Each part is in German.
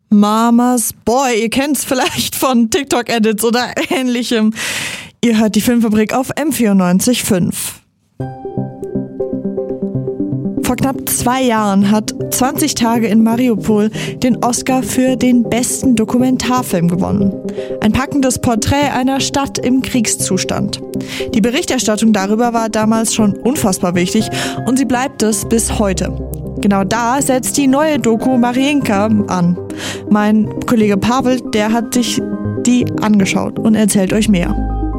Mamas Boy, ihr kennt's vielleicht von TikTok-Edits oder ähnlichem. Ihr hört die Filmfabrik auf M94.5. Vor knapp 2 Jahren hat 20 Tage in Mariupol den Oscar für den besten Dokumentarfilm gewonnen. Ein packendes Porträt einer Stadt im Kriegszustand. Die Berichterstattung darüber war damals schon unfassbar wichtig und sie bleibt es bis heute. Genau da setzt die neue Doku Mariinka an. Mein Kollege Pavel, der hat sich die angeschaut und erzählt euch mehr.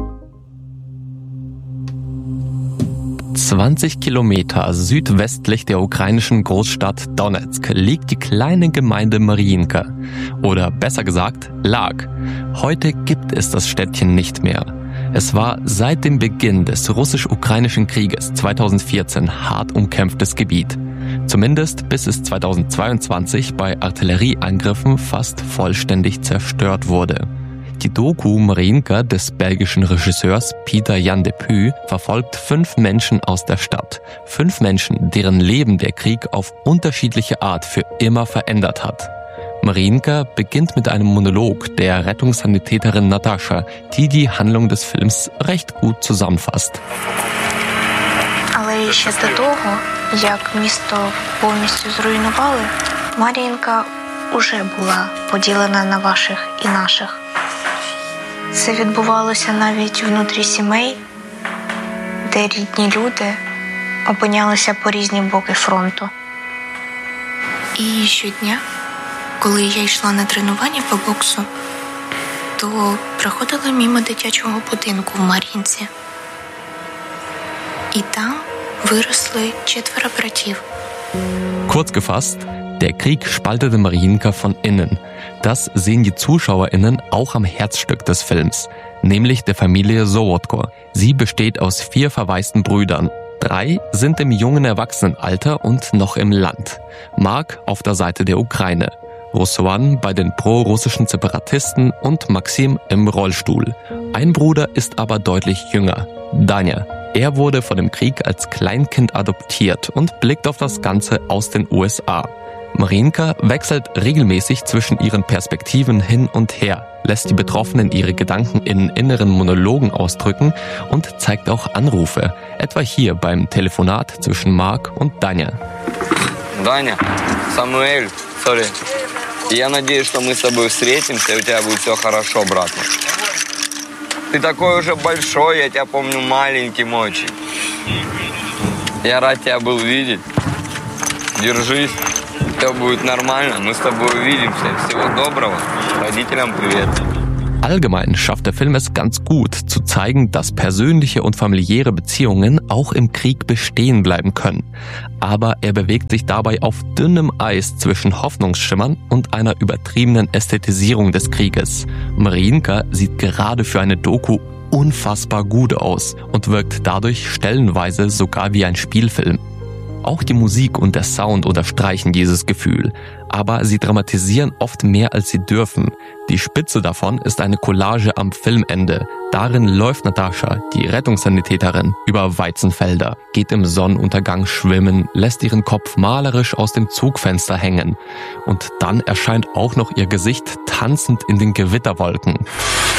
20 Kilometer südwestlich der ukrainischen Großstadt Donezk liegt die kleine Gemeinde Mariinka. Oder besser gesagt, lag. Heute gibt es das Städtchen nicht mehr. Es war seit dem Beginn des russisch-ukrainischen Krieges 2014 hart umkämpftes Gebiet. Zumindest bis es 2022 bei Artillerieangriffen fast vollständig zerstört wurde. Die Doku Mariinka des belgischen Regisseurs Pieter Jan de Puy verfolgt 5 Menschen aus der Stadt. 5 Menschen, deren Leben der Krieg auf unterschiedliche Art für immer verändert hat. Mariinka beginnt mit einem Monolog der Rettungssanitäterin Natascha, die Handlung des Films recht gut zusammenfasst. Але ще до того, як місто повністю зруйнували, Мар'їнка уже була поділена на ваших і наших. Це відбувалося навіть внутрі сімей, де рідні люди опинялися по різні боки фронту. І щодня, коли я йшла на тренування по боксу, то проходила мимо дитячого будинку в Мар'їнці. І там выросли 4 братьев. Kurz gefasst, der Krieg spaltete Mariinka von innen. Das sehen die ZuschauerInnen auch am Herzstück des Films, nämlich der Familie Sowotko. Sie besteht aus 4 verwaisten Brüdern. 3 sind im jungen Erwachsenenalter und noch im Land. Mark auf der Seite der Ukraine, Ruslan bei den pro-russischen Separatisten und Maxim im Rollstuhl. Ein Bruder ist aber deutlich jünger, Danja. Er wurde vor dem Krieg als Kleinkind adoptiert und blickt auf das Ganze aus den USA. Mariinka wechselt regelmäßig zwischen ihren Perspektiven hin und her, lässt die Betroffenen ihre Gedanken in inneren Monologen ausdrücken und zeigt auch Anrufe, etwa hier beim Telefonat zwischen Mark und Danja. Даня, Самуэль, sorry. Я надеюсь, что мы с тобой встретимся, и у тебя будет все хорошо, брат. Ты такой уже большой, я тебя помню маленьким очень. Я рад тебя был видеть. Держись, все будет нормально, мы с тобой увидимся. Всего доброго, родителям привет. Allgemein schafft der Film es ganz gut, zu zeigen, dass persönliche und familiäre Beziehungen auch im Krieg bestehen bleiben können. Aber er bewegt sich dabei auf dünnem Eis zwischen Hoffnungsschimmern und einer übertriebenen Ästhetisierung des Krieges. Mariinka sieht gerade für eine Doku unfassbar gut aus und wirkt dadurch stellenweise sogar wie ein Spielfilm. Auch die Musik und der Sound unterstreichen dieses Gefühl, aber sie dramatisieren oft mehr als sie dürfen. Die Spitze davon ist eine Collage am Filmende. Darin läuft Natascha, die Rettungssanitäterin, über Weizenfelder, geht im Sonnenuntergang schwimmen, lässt ihren Kopf malerisch aus dem Zugfenster hängen. Und dann erscheint auch noch ihr Gesicht tanzend in den Gewitterwolken.